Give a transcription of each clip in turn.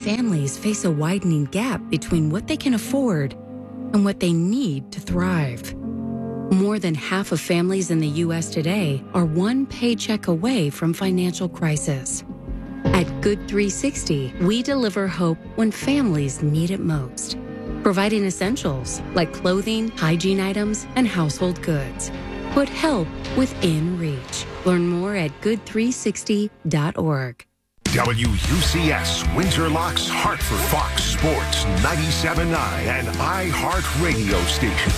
families face a widening gap between what they can afford and what they need to thrive. More than half of families in the U.S. today are one paycheck away from financial crisis. At Good 360, we deliver hope when families need it most, providing essentials like clothing, hygiene items, and household goods. Put help within reach. Learn more at good360.org. WUCS Winterlocks Hartford, Fox Sports 97.9 and iHeart Radio Station.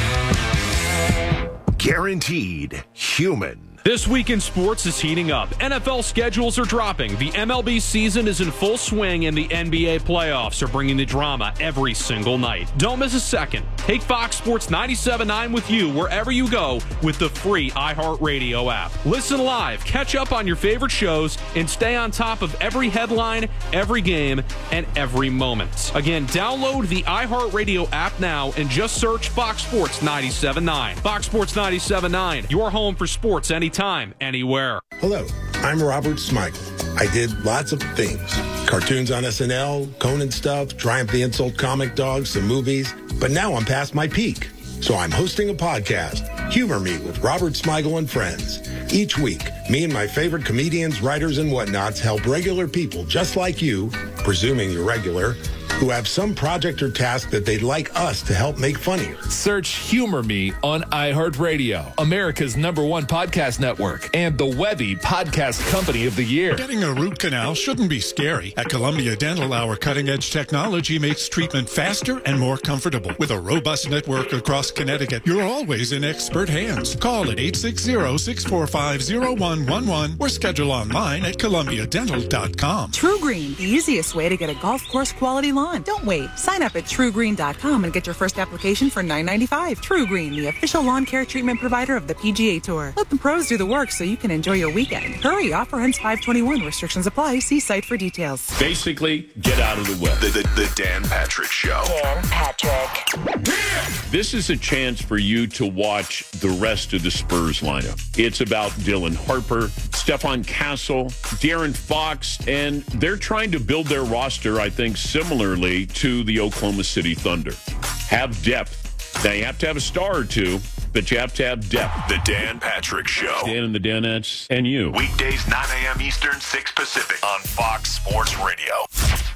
Guaranteed human. This week in sports is heating up. NFL schedules are dropping. The MLB season is in full swing, and the NBA playoffs are bringing the drama every single night. Don't miss a second. Take Fox Sports 97.9 with you wherever you go with the free iHeartRadio app. Listen live, catch up on your favorite shows, and stay on top of every headline, every game, and every moment. Again, download the iHeartRadio app now and just search Fox Sports 97.9. Fox Sports 97.9, your home for sports anytime, anywhere. Hello, I'm Robert Smigel. I did lots of things. Cartoons on SNL, Conan stuff, Triumph the Insult comic dogs, some movies. But now I'm past my peak. So I'm hosting a podcast, Humor Me with Robert Smigel and Friends. Each week, me and my favorite comedians, writers, and whatnots help regular people just like you, presuming you're regular, who have some project or task that they'd like us to help make funnier. Search Humor Me on iHeartRadio, America's #1 podcast network, and the Webby Podcast Company of the Year. Getting a root canal shouldn't be scary. At Columbia Dental, our cutting-edge technology makes treatment faster and more comfortable. With a robust network across Connecticut, you're always in expert hands. Call at 860-645-0111 or schedule online at columbiadental.com. True Green, the easiest way to get a golf course quality lawn. Don't wait. Sign up at truegreen.com and get your first application for $9.95. True Green, the official lawn care treatment provider of the PGA Tour. Let the pros do the work so you can enjoy your weekend. Hurry, offer ends 5/21. Restrictions apply. See site for details. Basically, get out of the way. The Dan Patrick Show. Dan Patrick. This is a chance for you to watch the rest of the Spurs lineup. It's about Dylan Harper, Stefan Castle, De'Aaron Fox, and they're trying to build their roster, I think, similarly to the Oklahoma City Thunder. Have depth. Now, you have to have a star or two, but you have to have depth. The Dan Patrick Show. Dan and the Danettes and you. Weekdays, 9 a.m. Eastern, 6 Pacific on Fox Sports Radio.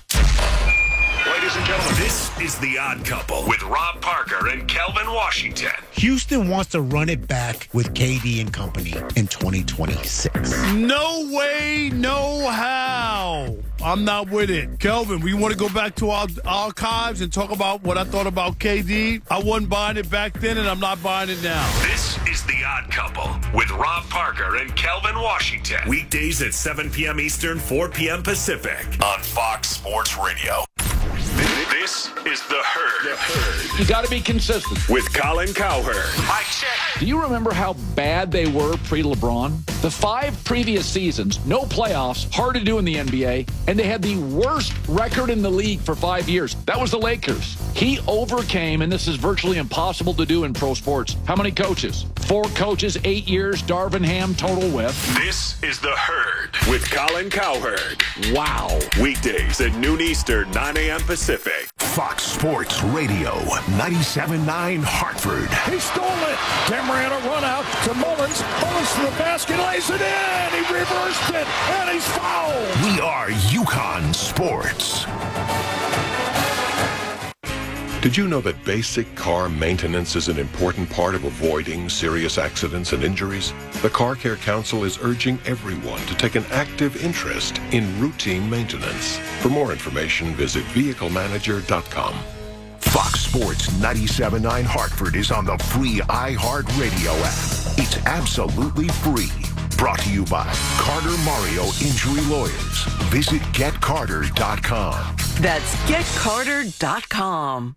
Ladies and gentlemen, this is The Odd Couple with Rob Parker and Kelvin Washington. Houston wants to run it back with KD and company in 2026. No way, no how. I'm not with it. Kelvin, we want to go back to our archives and talk about what I thought about KD. I wasn't buying it back then, and I'm not buying it now. This is The Odd Couple with Rob Parker and Kelvin Washington. Weekdays at 7 p.m. Eastern, 4 p.m. Pacific on Fox Sports Radio. This is The Herd. You got to be consistent. With Colin Cowherd. Mike check. Do you remember how bad they were pre-LeBron? The 5 previous seasons, no playoffs, hard to do in the NBA, and they had the worst record in the league for 5 years. That was the Lakers. He overcame, and this is virtually impossible to do in pro sports. How many coaches? 4 coaches, 8 years, Darvin Ham total with. This is The Herd with Colin Cowherd. Wow. Weekdays at noon Eastern, 9 a.m. Pacific. Fox Sports Radio, 97.9 Hartford. He stole it. Cameron a run out to Mullins. Mullins to the basket, lays it in. He reversed it, and he's fouled. We are UConn Sports. Did you know that basic car maintenance is an important part of avoiding serious accidents and injuries? The Car Care Council is urging everyone to take an active interest in routine maintenance. For more information, visit vehiclemanager.com. Fox Sports 97.9 Hartford is on the free iHeartRadio app. It's absolutely free. Brought to you by Carter Mario Injury Lawyers. Visit getcarter.com. That's getcarter.com.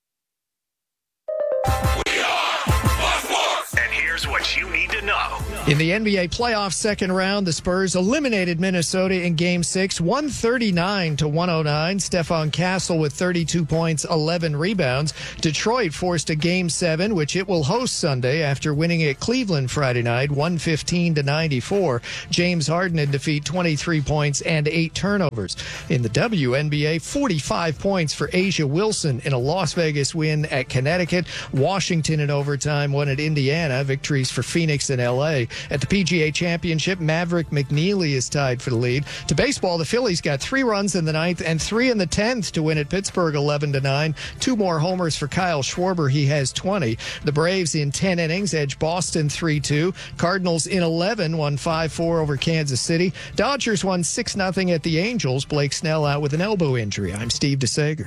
And here's what you need to know. In the NBA playoff second round, the Spurs eliminated Minnesota in Game 6, 139-109. Stephon Castle with 32 points, 11 rebounds. Detroit forced a Game 7, which it will host Sunday after winning at Cleveland Friday night, 115-94. James Harden in defeat, 23 points and 8 turnovers. In the WNBA, 45 points for Asia Wilson in a Las Vegas win at Connecticut. Washington in overtime won at Indiana. Victories for Phoenix and L.A. At the PGA Championship, Maverick McNeely is tied for the lead. To baseball, the Phillies got 3 runs in the 9th and 3 in the 10th to win at Pittsburgh 11-9. 2 more homers for Kyle Schwarber. He has 20. The Braves in 10 innings edge Boston 3-2. Cardinals in 11 won 5-4 over Kansas City. Dodgers won 6-0 at the Angels. Blake Snell out with an elbow injury. I'm Steve DeSager.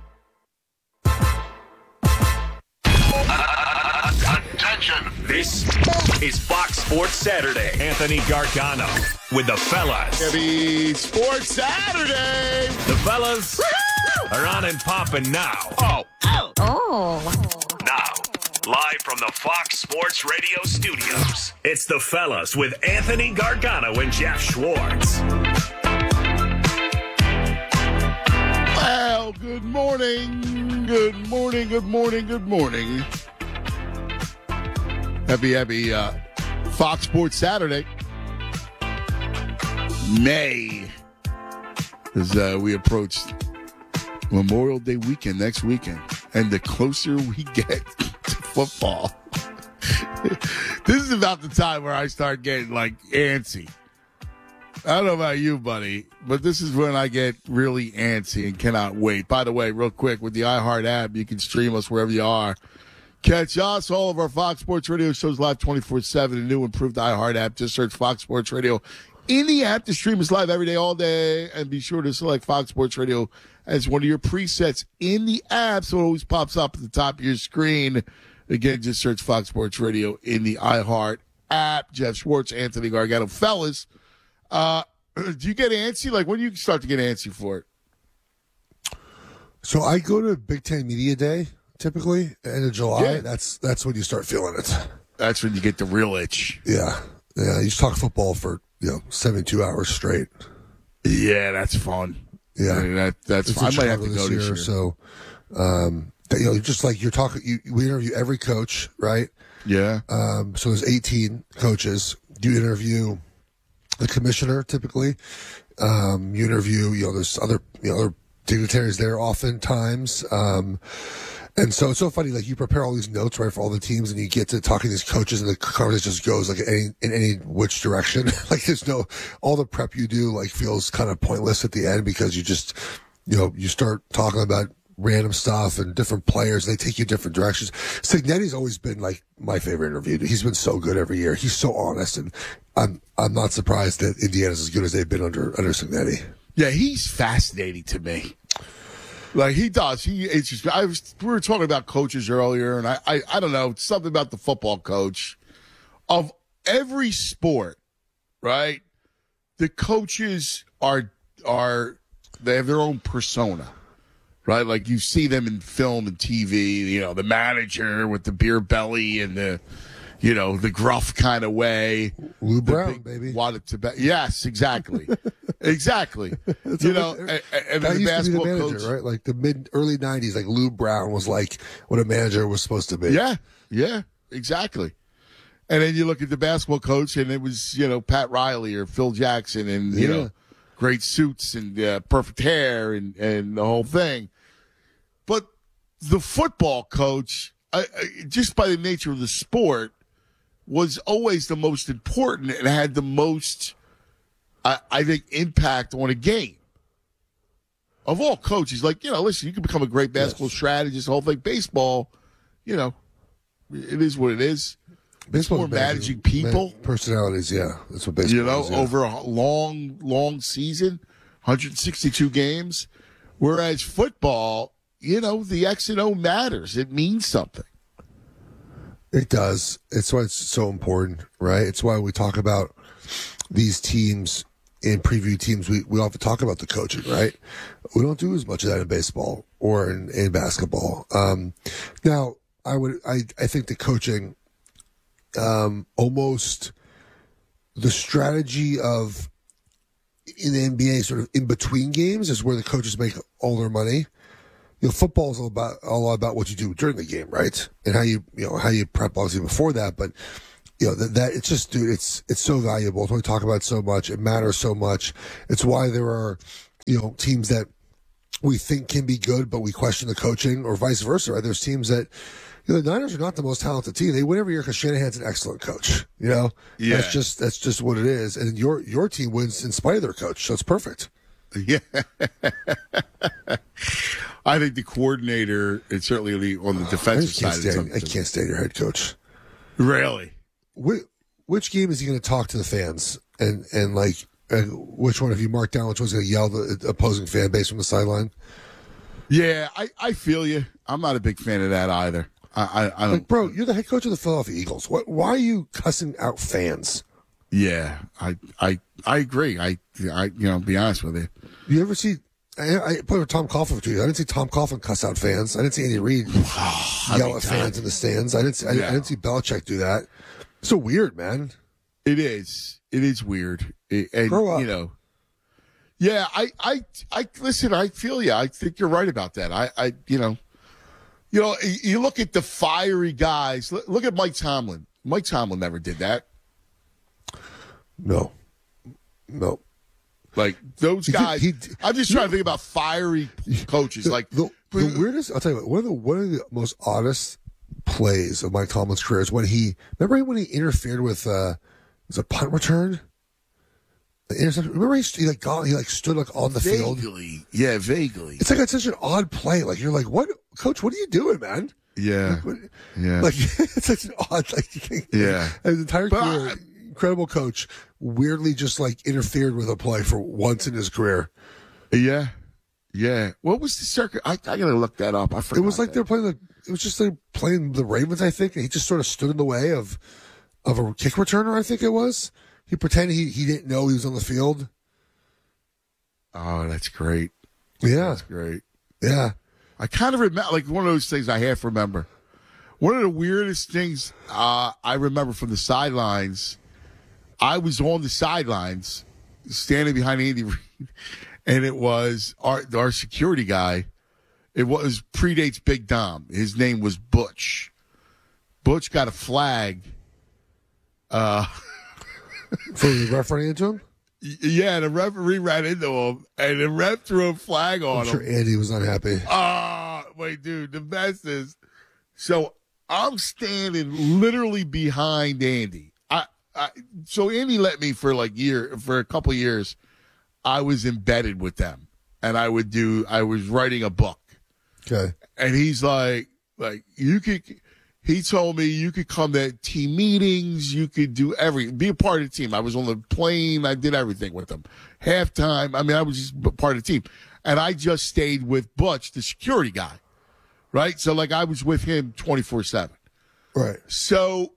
Attention. This is Fox Sports Saturday. Anthony Gargano with the fellas. Happy Sports Saturday. The fellas are on and popping now. Now, live from the Fox Sports Radio studios, it's the fellas with Anthony Gargano and Jeff Schwartz. Well, good morning. Good morning. Good morning. Good morning. Happy Fox Sports Saturday. May, as we approach Memorial Day weekend next weekend. And the closer we get to football, this is about the time where I start getting, antsy. I don't know about you, buddy, but this is when I get really antsy and cannot wait. By the way, real quick, with the iHeart app, you can stream us wherever you are. Catch us, all of our Fox Sports Radio shows live 24/7. The new improved iHeart app. Just search Fox Sports Radio in the app to stream us live every day, all day. And be sure to select Fox Sports Radio as one of your presets in the app so it always pops up at the top of your screen. Again, just search Fox Sports Radio in the iHeart app. Jeff Schwartz, Anthony Gargano. Fellas, do you get antsy? When do you start to get antsy for it? So I go to Big Ten Media Day. Typically, end of July, yeah. That's when you start feeling it. That's when you get the real itch. Yeah. You just talk football for 72 hours straight. Yeah, that's fun. Yeah, I mean, that's fun. I might have to go this year. So, just like you're talking, we interview every coach, right? Yeah. So there's 18 coaches. You interview the commissioner typically. You interview, there's other dignitaries there oftentimes. And so it's so funny, you prepare all these notes, right, for all the teams, and you get to talking to these coaches, and the conversation just goes, in any which direction. There's all the prep you do, feels kind of pointless at the end because you just, you start talking about random stuff and different players, and they take you different directions. Cignetti's always been, my favorite interview. He's been so good every year. He's so honest, and I'm not surprised that Indiana's as good as they've been under Cignetti. Yeah, he's fascinating to me. He does. It's just, we were talking about coaches earlier, and I don't know, something about the football coach. Of every sport, right, the coaches they have their own persona, right? You see them in film and TV, the manager with the beer belly and the gruff kind of way. Lou Brown, baby. Yes, exactly. Exactly. And that used to be the manager, coach, right? The early 90s, Lou Brown was what a manager was supposed to be. Yeah, exactly. And then you look at the basketball coach, and it was, Pat Riley or Phil Jackson and, great suits and perfect hair and the whole thing. But the football coach, just by the nature of the sport, was always the most important and had the most, I think, impact on a game. Of all coaches, listen, you can become a great basketball strategist, the whole thing. Baseball, it is what it is. Baseball more managing people. Personalities, yeah. That's what baseball is. Over a long season, 162 games. Whereas football, the X and O matters. It means something. It does. It's why it's so important, right? It's why we talk about these teams in preview teams. We often talk about the coaching, right? We don't do as much of that in baseball or in basketball. Now, I think the coaching almost the strategy of in the NBA, sort of in between games, is where the coaches make all their money. Football is a lot about what you do during the game, right? And how you prep obviously before that. But that it's just, dude, it's so valuable. It's what we talk about so much. It matters so much. It's why there are teams that we think can be good, but we question the coaching, or vice versa. Right? There's teams that the Niners are not the most talented team. They win every year because Shanahan's an excellent coach. Yeah. That's just what it is. And your team wins in spite of their coach, so it's perfect. Yeah. I think the coordinator, and certainly on the defensive side, I can't stand your head coach. Really? Which game is he going to talk to the fans and which one have you marked down? Which one's going to yell the opposing fan base from the sideline? Yeah, I feel you. I'm not a big fan of that either. I don't. Bro, you're the head coach of the Philadelphia Eagles. Why are you cussing out fans? Yeah, I agree. I be honest with you. You ever see? I put with Tom Coughlin for 2 years. I didn't see Tom Coughlin cuss out fans. I didn't see Andy Reid yell at fans in the stands. I didn't see Belichick do that. It's so weird, man. It is. It is weird. Grow up. Yeah, I listen. I feel you. I think you're right about that. You look at the fiery guys. Look at Mike Tomlin. Mike Tomlin never did that. No. Like those guys. I'm just trying to think about fiery coaches. Like the weirdest. I'll tell you what. One of the most honest plays of Mike Tomlin's career is when he interfered with was a punt return. The interception. Remember he stood on the field. Yeah, vaguely. It's like such an odd play. Like you're like, what, coach? What are you doing, man? Yeah, yeah. Like it's such an odd thing. Yeah, his entire career, incredible coach. Weirdly, just interfered with a play for once in his career. Yeah. What was the circuit? I gotta look that up. I forgot. It was like they're playing it was just playing the Ravens, I think, and he just sort of stood in the way of a kick returner. I think it was. He pretended he didn't know he was on the field. Oh, that's great. Yeah. That's great. Yeah. I kind of remember, one of those things I half remember. One of the weirdest things I remember from the sidelines, I was on the sidelines standing behind Andy Reid, and it was our security guy. It predates Big Dom. His name was Butch. Butch got a flag. For the ref running into him? Yeah, the referee ran into him, and the ref threw a flag on him. I'm sure Andy was unhappy. Wait, dude, the best is, so I'm standing literally behind Andy. So Andy let me for a couple of years. I was embedded with them, and I was writing a book. Okay. And he's like he told me you could come to team meetings, you could do be a part of the team. I was on the plane, I did everything with them. Halftime, I was just part of the team. And I just stayed with Butch, the security guy, right? So, I was with him 24/7. Right. So,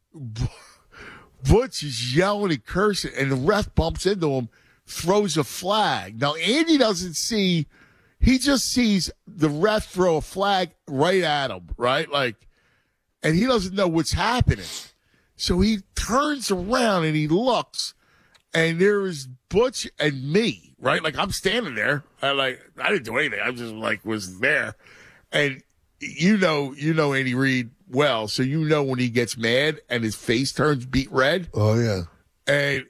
Butch is yelling and cursing, and the ref bumps into him, throws a flag. Now, Andy doesn't see, he just sees the ref throw a flag right at him, right? And he doesn't know what's happening. So he turns around and he looks, and there is Butch and me, right? I'm standing there. I didn't do anything. I just was there. And you know Andy Reid well, so when he gets mad and his face turns beet red. Oh yeah. And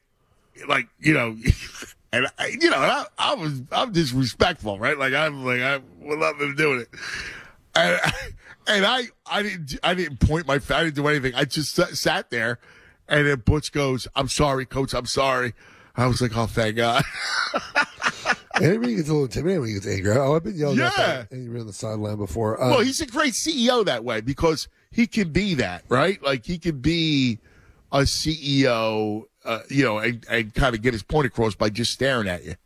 and I'm disrespectful, right? I want nothing to do with it. And I didn't point my finger. I didn't do anything. I just sat there, and then Butch goes, "I'm sorry, Coach. I'm sorry." I was like, "Oh, thank God." And he gets a little intimidated when he gets angry. I've been yelled at and you're on the sideline before. Well, he's a great CEO that way because he can be that, right? He can be a CEO, and kind of get his point across by just staring at you.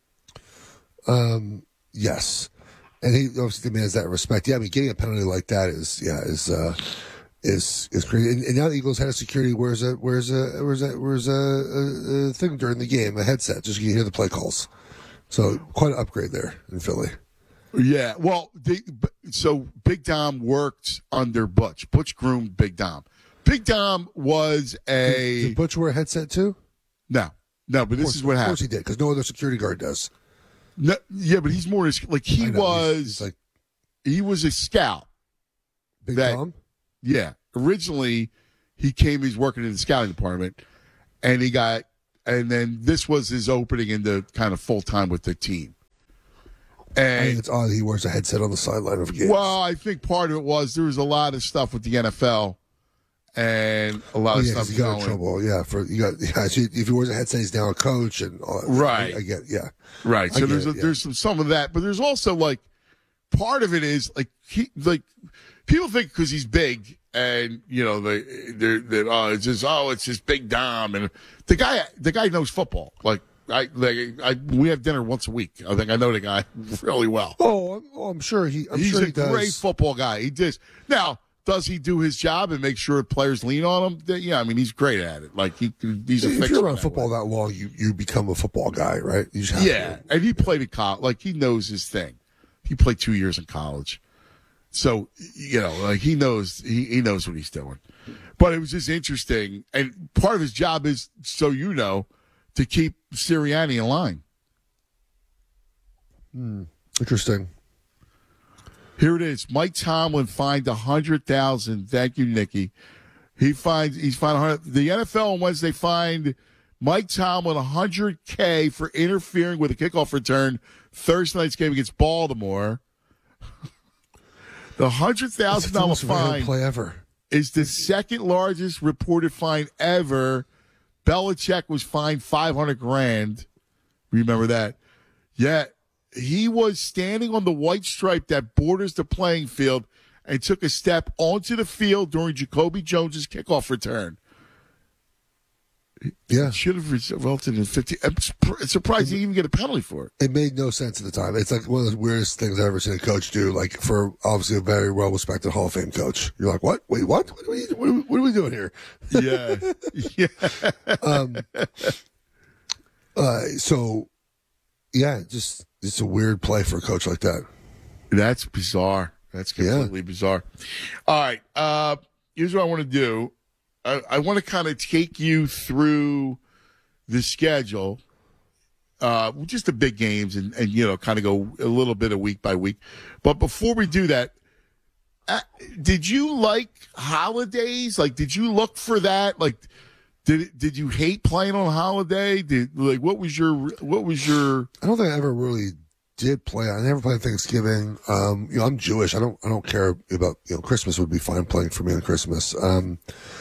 Yes. And he obviously demands that respect. Yeah, getting a penalty like that is crazy. And now the Eagles had a security wears a thing during the game, a headset, just so you can hear the play calls. So quite an upgrade there in Philly. Yeah, well, so Big Dom worked under Butch. Butch groomed Big Dom. Big Dom was Did Butch wear a headset too? No, but this is what happened. Of course he did, because no other security guard does. No, yeah, but he's more like he was a scout. Big Tom? Yeah. Originally, he's working in the scouting department, and then this was his opening into kind of full time with the team. And I think it's odd he wears a headset on the sideline of games. Well, I think part of it was there was a lot of stuff with the NFL, and a lot of stuff he got in trouble. Yeah, so if he wears a headset, he's now a coach, and all that. Right. I get, yeah, right. So there's some of that, but there's also like part of it is like people think because he's big and it's just Big Dom, and the guy knows football. Like we have dinner once a week. I think I know the guy really well. I'm sure he's a does. Great football guy. He just now. Does he do his job and make sure players lean on him? Yeah, I mean, he's great at it. Like he's a if you're around football that long, you become a football guy, right? You just have to. And he played at college. Like he knows his thing. He played 2 years in college, so like he knows what he's doing. But it was just interesting, and part of his job is to keep Sirianni in line. Interesting. Here it is. Mike Tomlin fined $100,000. Thank you, Nikki. He's fined $100,000. The NFL on Wednesday fined Mike Tomlin $100K for interfering with a kickoff return Thursday night's game against Baltimore. The $100,000 fine play ever. Is the second largest reported fine ever. Belichick was fined $500,000. Remember that? Yeah. He was standing on the white stripe that borders the playing field and took a step onto the field during Jacoby Jones's kickoff return. Yeah. It should have resulted in 50. I'm surprised he didn't even get a penalty for it. It made no sense at the time. It's like one of the weirdest things I've ever seen a coach do, like for obviously a very well-respected Hall of Fame coach. You're like, what? Wait, what? What are we doing here? Yeah. It's a weird play for a coach like that. That's bizarre. That's completely bizarre. All right. Here's what I want to do. I want to kind of take you through the schedule, just the big games and kind of go a little bit of week by week. But before we do that, did you like holidays? Like, did you look for that? Like, did you hate playing on holiday? What was your? I don't think I ever really did play. I never played Thanksgiving. I'm Jewish. I don't care about Christmas would be fine playing for me on Christmas. I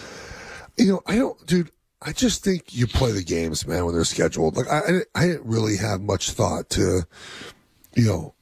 don't, dude. I just think you play the games, man, when they're scheduled. Like I didn't really have much thought to, even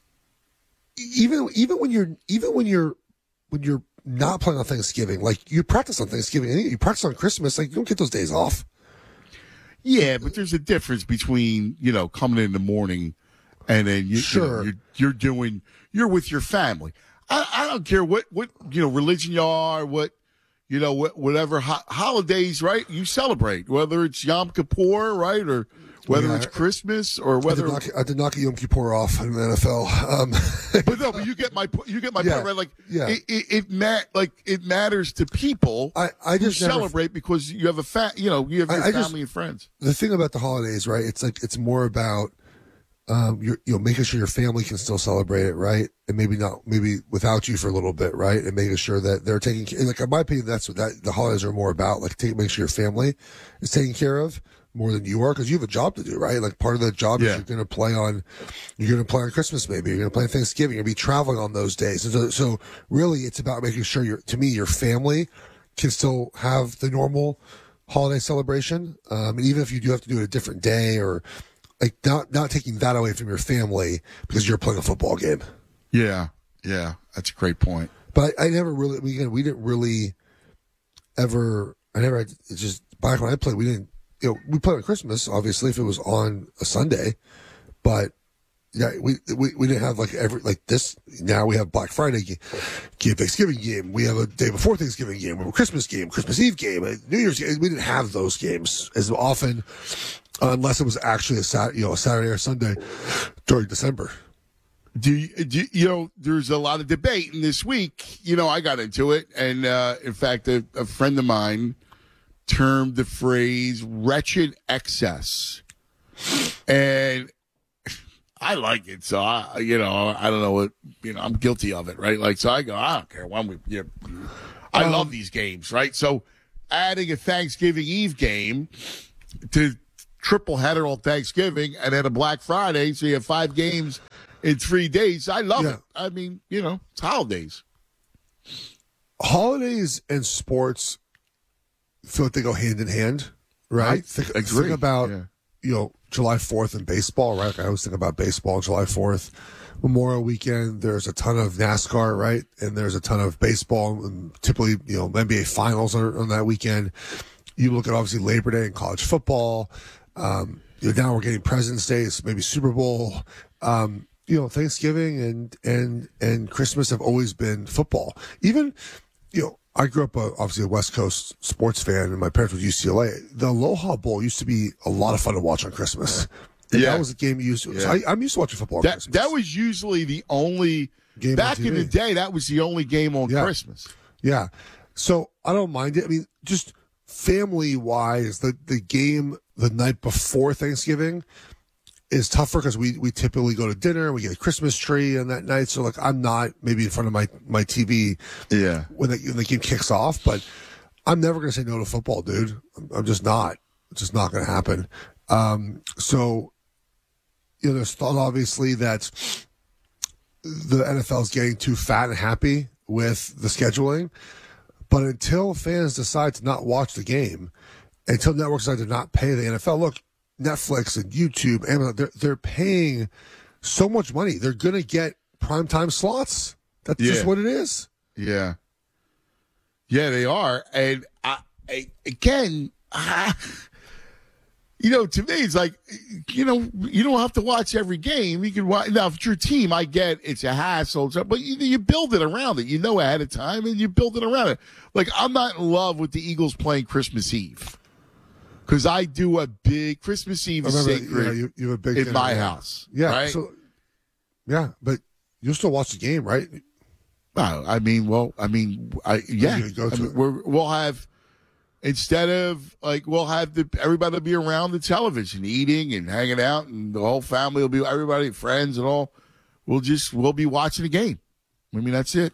when you're not playing on Thanksgiving, like you practice on Thanksgiving, and you practice on Christmas, like you don't get those days off. Yeah, but there's a difference between coming in the morning and then you're with your family. I don't care what religion you are, whatever holidays, right? You celebrate, whether it's Yom Kippur, right, or whether it's Christmas or whether I did not get Yom Kippur off in the NFL. But you get my point, right? Like it matters to people. I just celebrate because you have you have your family and friends. The thing about the holidays, right? It's like it's more about making sure your family can still celebrate it, right? And maybe without you for a little bit, right? And making sure that they're taking care. Like in my opinion, that's what the holidays are more about. Like make sure your family is taken care of more than you are, because you have a job to do, right? Like part of the job is you're going to play on Christmas, maybe you're going to play on Thanksgiving, you're going to be traveling on those days, and so really it's about making sure your family can still have the normal holiday celebration, and even if you do have to do it a different day, or like not taking that away from your family because you're playing a football game. Yeah, that's a great point. But I never really, we didn't really ever. It's just back when I played, we didn't. We played on Christmas, obviously, if it was on a Sunday, but yeah, we didn't have this. Now we have Black Friday game, Thanksgiving game. We have a day before Thanksgiving game, we have a Christmas game, Christmas Eve game, New Year's game. We didn't have those games as often, unless it was actually a Saturday or Sunday during December. There's a lot of debate, and this week, I got into it, and in fact, a friend of mine termed the phrase wretched excess. And I like it. So, I don't know what, I'm guilty of it, right? Like, so I go, I don't care when I love these games, right? So adding a Thanksgiving Eve game to triple header on Thanksgiving and then a Black Friday, so you have 5 games in 3 days. I love it. I mean, it's holidays. Holidays and sports feel like they go hand in hand, right? Think about, July 4th and baseball, right? I always think about baseball, July 4th. Memorial Weekend, there's a ton of NASCAR, right? And there's a ton of baseball, and typically, NBA Finals on that weekend. You look at, obviously, Labor Day and college football. Now we're getting President's Day, maybe Super Bowl. Thanksgiving and Christmas have always been football. Even, I grew up, obviously, a West Coast sports fan, and my parents were UCLA. The Aloha Bowl used to be a lot of fun to watch on Christmas. And that was a game you used to. So I'm used to watching football on Christmas. That was usually the only game back in the day. That was the only game on Christmas. Yeah. So I don't mind it. I mean, just family wise, the game the night before Thanksgiving is tougher because we typically go to dinner, we get a Christmas tree on that night. So I'm not maybe in front of my TV when the game kicks off, but I'm never going to say no to football, dude. I'm just not. It's just not going to happen. There's thought, obviously, that the NFL is getting too fat and happy with the scheduling. But until fans decide to not watch the game, until networks decide to not pay the NFL, look, Netflix and YouTube, Amazon, they're paying so much money. They're going to get primetime slots. That's just what it is. Yeah. Yeah, they are. And to me, it's like, you don't have to watch every game. You can watch. Now, if it's your team, I get it's a hassle, but you build it around it. Ahead of time, and you build it around it. Like, I'm not in love with the Eagles playing Christmas Eve because I do a big Christmas Eve is sacred you have a big in my house. Yeah. Right? So, but you'll still watch the game, right? No, we'll have. Instead of we'll have everybody will be around the television eating and hanging out, and the whole family will be everybody, friends and all. We'll be watching the game. I mean, that's it.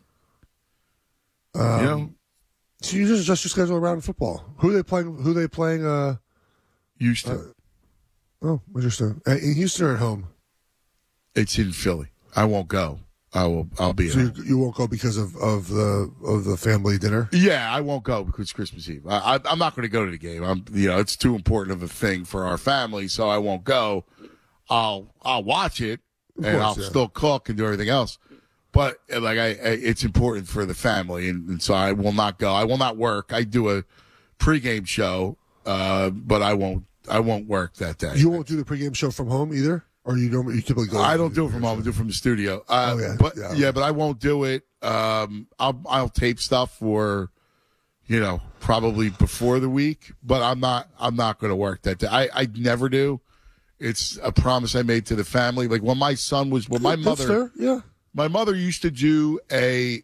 So you just adjust your schedule around football. Who are they playing? Houston. Interesting. In Houston or at home? It's in Philly. I won't go. I'll be. So you won't go because of the family dinner? Yeah, I won't go because it's Christmas Eve. I'm not going to go to the game. It's too important of a thing for our family, so I won't go. I'll watch it and I'll still cook and do everything else. But it's important for the family, and so I will not go. I will not work. I do a pregame show, but I won't work that day. You won't do the pregame show from home either? Or you typically go? I don't do it from home. I do it from the studio. But I won't do it. I'll tape stuff for, probably before the week. But I'm not going to work that day. I never do. It's a promise I made to the family. Like when my son was, my mother used to do a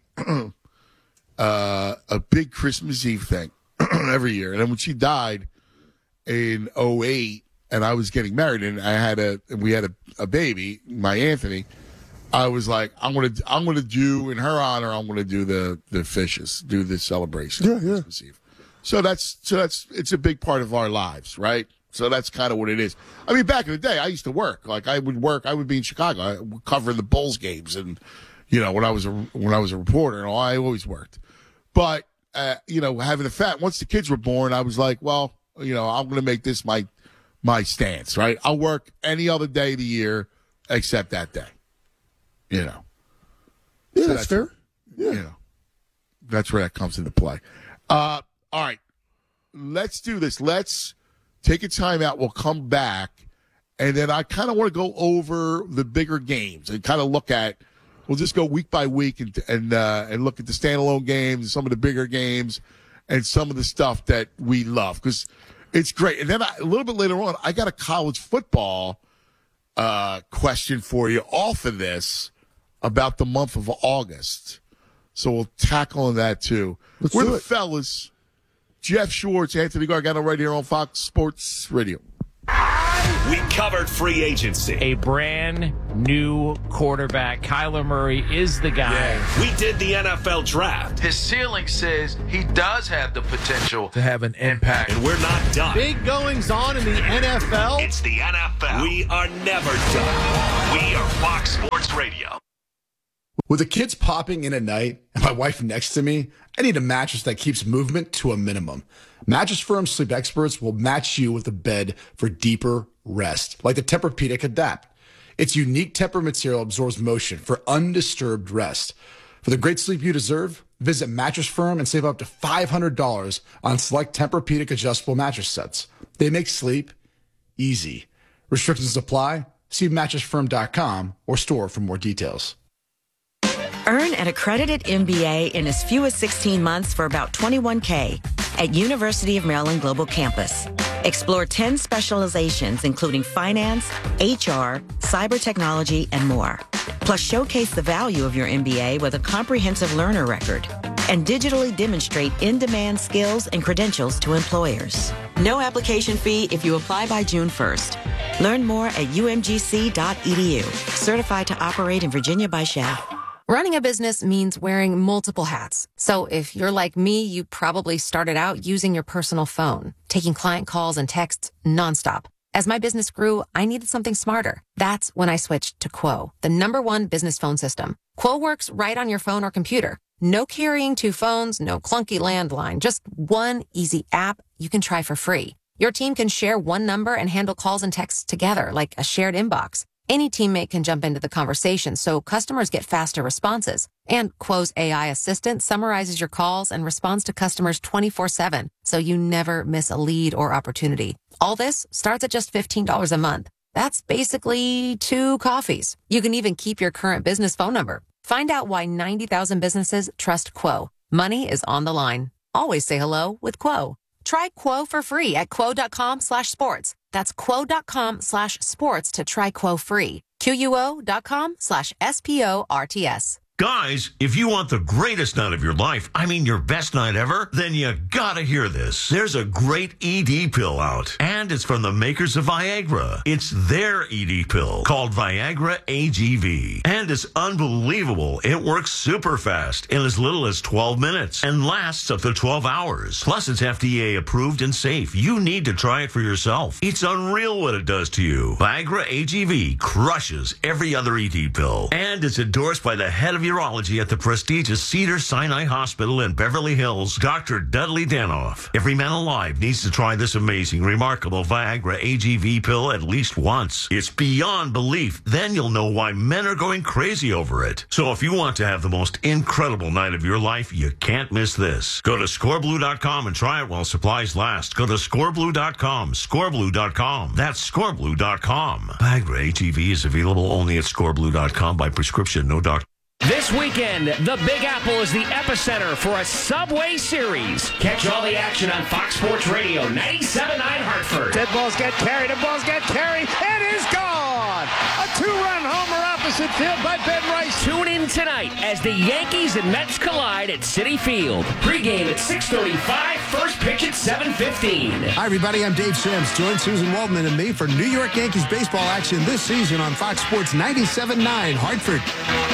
big Christmas Eve thing every year, and then when she died in 2008. And I was getting married, and we had a baby, my Anthony. I was like, I'm gonna do in her honor. I'm gonna do the fishes, do the celebration, Christmas Eve. So that's it's a big part of our lives, right? So that's kind of what it is. I mean, back in the day, I used to work. Like I would be in Chicago, I would cover the Bulls games, and when I was a reporter, and all, I always worked. But having once the kids were born, I was like, well, I'm gonna make this my stance, right? I'll work any other day of the year except that day. Yeah, so that's fair. Yeah. That's where that comes into play. All right. Let's do this. Let's take a time out. We'll come back, and then I kind of want to go over the bigger games and kind of we'll just go week by week and look at the standalone games, some of the bigger games, and some of the stuff that we love. Because it's great. And then a little bit later on, I got a college football question for you off of this about the month of August. So we'll tackle on that too. We're the fellas. Jeff Schwartz, Anthony Gargano, right here on Fox Sports Radio. We covered free agency. A brand new quarterback. Kyler Murray is the guy. Yeah. We did the NFL draft. His ceiling says he does have the potential to have an impact. And we're not done. Big goings on in the NFL. It's the NFL. We are never done. We are Fox Sports Radio. With the kids popping in at night and my wife next to me, I need a mattress that keeps movement to a minimum. Mattress Firm Sleep Experts will match you with a bed for deeper rest, like the Tempur-Pedic Adapt. Its unique Tempur material absorbs motion for undisturbed rest. For the great sleep you deserve, visit Mattress Firm and save up to $500 on select Tempur-Pedic adjustable mattress sets. They make sleep easy. Restrictions apply. See mattressfirm.com or store for more details. Earn an accredited MBA in as few as 16 months for about $21K at University of Maryland Global Campus. Explore 10 specializations, including finance, HR, cyber technology, and more. Plus, showcase the value of your MBA with a comprehensive learner record and digitally demonstrate in-demand skills and credentials to employers. No application fee if you apply by June 1st. Learn more at umgc.edu. Certified to operate in Virginia by Chef. Running a business means wearing multiple hats. So if you're like me, you probably started out using your personal phone, taking client calls and texts nonstop. As my business grew, I needed something smarter. That's when I switched to Quo, the #1 business phone system. Quo works right on your phone or computer. No carrying 2 phones, no clunky landline, just one easy app you can try for free. Your team can share one number and handle calls and texts together like a shared inbox. Any teammate can jump into the conversation, so customers get faster responses. And Quo's AI assistant summarizes your calls and responds to customers 24/7, so you never miss a lead or opportunity. All this starts at just $15 a month. That's basically 2 coffees. You can even keep your current business phone number. Find out why 90,000 businesses trust Quo. Money is on the line. Always say hello with Quo. Try Quo for free at quo.com/sports. That's quo.com/sports to try Quo free. QUO.com/SPORTS. Guys, if you want the greatest night of your life, I mean your best night ever, then you gotta hear this. There's a great ED pill out, and it's from the makers of Viagra. It's their ED pill called Viagra AGV, and it's unbelievable. It works super fast in as little as 12 minutes and lasts up to 12 hours. Plus, it's FDA approved and safe. You need to try it for yourself. It's unreal what it does to you. Viagra AGV crushes every other ED pill, and it's endorsed by the head of urology at the prestigious Cedars-Sinai Hospital in Beverly Hills, Dr. Dudley Danoff. Every man alive needs to try this amazing, remarkable Viagra AGV pill at least once. It's beyond belief. Then you'll know why men are going crazy over it. So if you want to have the most incredible night of your life, you can't miss this. Go to scoreblue.com and try it while supplies last. Go to scoreblue.com, scoreblue.com. That's scoreblue.com. Viagra AGV is available only at scoreblue.com by prescription, no doctor. This weekend, the Big Apple is the epicenter for a Subway Series. Catch all the action on Fox Sports Radio, 97.9 Hartford. Dead balls get carried, the balls get carried, it is gone! A 2-run homer opposite field by Ben Rice. Tune in tonight as the Yankees and Mets collide at Citi Field. Pre-game at 6:35, first pitch at 7:15. Hi, everybody, I'm Dave Sims. Join Susan Waldman and me for New York Yankees baseball action this season on Fox Sports 97.9 Hartford.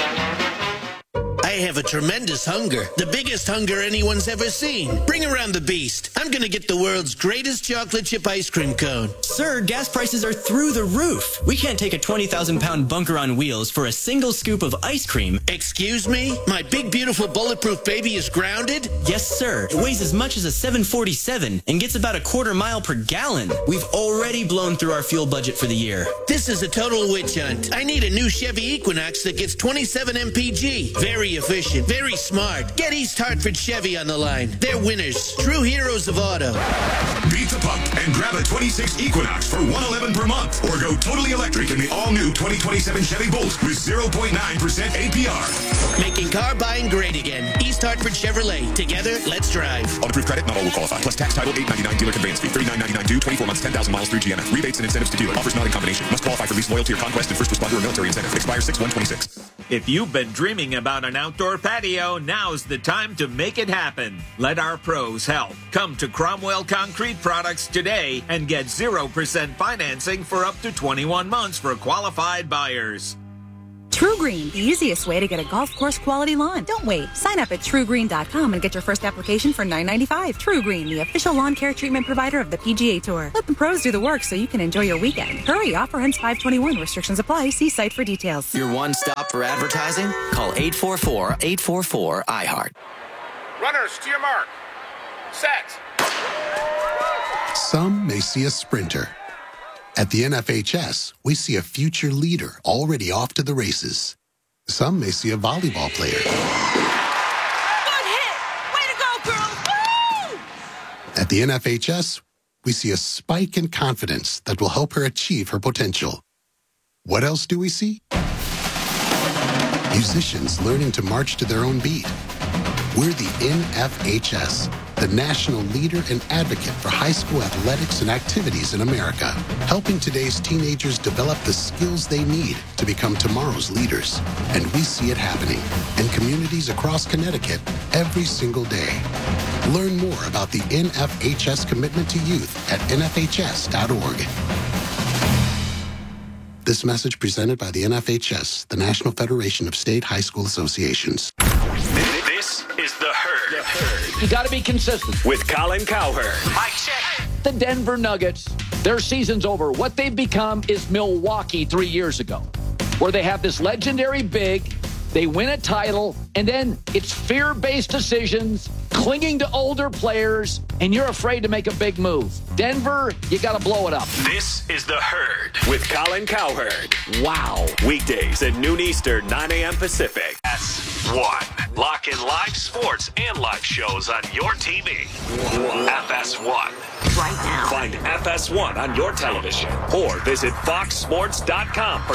I have a tremendous hunger. The biggest hunger anyone's ever seen. Bring around the beast. I'm going to get the world's greatest chocolate chip ice cream cone. Sir, gas prices are through the roof. We can't take a 20,000-pound bunker on wheels for a single scoop of ice cream. Excuse me? My big, beautiful, bulletproof baby is grounded? Yes, sir. It weighs as much as a 747 and gets about a quarter mile per gallon. We've already blown through our fuel budget for the year. This is a total witch hunt. I need a new Chevy Equinox that gets 27 mpg. Very efficient, very smart. Get East Hartford Chevy on the line. They're winners, true heroes of auto. Beat the pump and grab a 26 Equinox for $111 per month, or go totally electric in the all-new 2027 Chevy Bolt with 0.9% APR. Making car buying great again. East Hartford Chevrolet. Together, let's drive. On approved credit, not all will qualify. Plus tax, title, $899 dealer conveyance fee, $39.99 due, 24 months, 10,000 miles through GMF. Rebates and incentives to dealer. Offers not in combination. Must qualify for lease, loyalty, or conquest, and first responder or military incentive. Expires 6/126. If you've been dreaming about an outdoor patio, now's the time to make it happen. Let our pros help. Come to Cromwell Concrete Products today and get 0% financing for up to 21 months for qualified buyers. TruGreen, the easiest way to get a golf course quality lawn. Don't wait. Sign up at TruGreen.com and get your first application for $9.95. TruGreen, the official lawn care treatment provider of the PGA Tour. Let the pros do the work so you can enjoy your weekend. Hurry, offer ends 5/21. Restrictions apply. See site for details. Your one stop for advertising? Call 844-844-iHeart. Runners to your mark. Set. Some may see a sprinter. At the NFHS, we see a future leader already off to the races. Some may see a volleyball player. Good hit! Way to go, girls! Woo! At the NFHS, we see a spike in confidence that will help her achieve her potential. What else do we see? Musicians learning to march to their own beat. We're the NFHS, the national leader and advocate for high school athletics and activities in America, helping today's teenagers develop the skills they need to become tomorrow's leaders. And we see it happening in communities across Connecticut every single day. Learn more about the NFHS commitment to youth at nfhs.org. This message presented by the NFHS, the National Federation of State High School Associations. This is The Herd. You got to be consistent. With Colin Cowherd. Mike check. The Denver Nuggets, their season's over. What they've become is Milwaukee 3 years ago, where they have this legendary big, they win a title, and then it's fear-based decisions, clinging to older players, and you're afraid to make a big move. Denver, you got to blow it up. This is The Herd with Colin Cowherd. Wow. Weekdays at noon Eastern, 9 a.m. Pacific. FS1. Lock in live sports and live shows on your TV. FS1. Right now. Find FS1 on your television or visit foxsports.com for